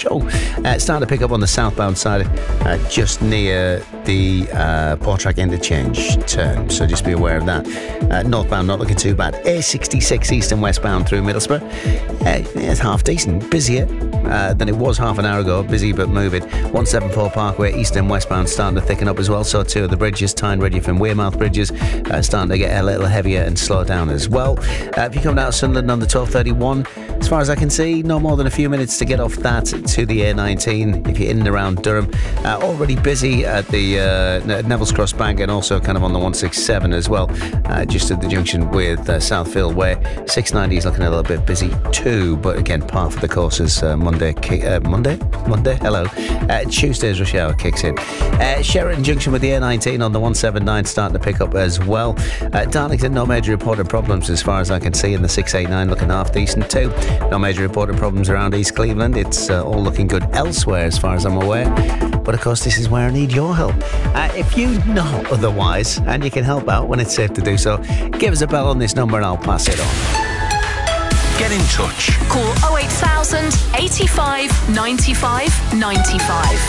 show. Starting to pick up on the southbound side, just near the Portrack interchange turn, so just be aware of that. Northbound not looking too bad. A66 east and westbound through Middlesbrough, it's half decent, busier than it was half an hour ago, busy but moving. 174 Parkway east and westbound starting to thicken up as well, so too are the bridges. Tyne, Redruth and Wearmouth bridges starting to get a little heavier and slow down as well. If you come down to Sunderland on the 1231, as far as I can see, no more than a few minutes to get off that to the A19 if you're in and around Durham. Already busy at the Neville's Cross Bank and also kind of on the 167 as well, just at the junction with Southfield Way. 690 is looking a little bit busy too, but again, part of the course is Monday, hello. Tuesday's rush hour kicks in. Sheraton Junction with the A19 on the 179 starting to pick up as well. Darlington, no major reported problems as far as I can see, and the 689 looking half decent too. No major reported problems around East Cleveland. It's all looking good elsewhere as far as I'm aware. But of course, this is where I need your help. If you know otherwise and you can help out when it's safe to do so, give us a bell on this number and I'll pass it on. Get in touch. Call 08000 85 95 95.